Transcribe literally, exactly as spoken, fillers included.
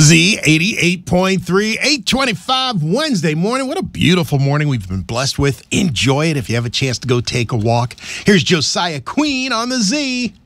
Z eighty-eight point three, eight twenty-five Wednesday morning. What a beautiful morning we've been blessed with. Enjoy it if you have a chance to go take a walk. Here's Josiah Queen on the Z.